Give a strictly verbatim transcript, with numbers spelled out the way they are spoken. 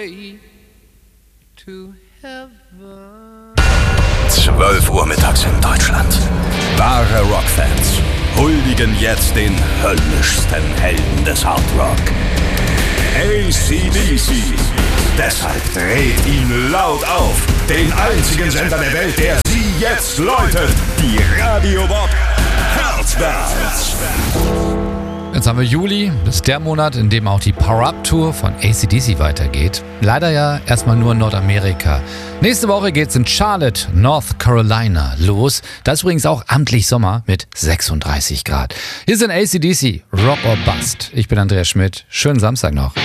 way to heaven. zwölf Uhr mittags in Deutschland. Wahre Rockfans huldigen jetzt den höllischsten Helden des Hard Rock. A C D C. Deshalb dreht ihn laut auf. Den einzigen Sender der Welt, der Sie jetzt läutet. Die Radio Bob Herzbands. Jetzt haben wir Juli, das ist der Monat, in dem auch die Power-Up-Tour von A C D C weitergeht. Leider ja erstmal nur in Nordamerika. Nächste Woche geht's in Charlotte, North Carolina los. Da ist übrigens auch amtlich Sommer mit sechsunddreißig Grad. Hier sind A C D C, Rock or Bust. Ich bin Andreas Schmidt. Schönen Samstag noch.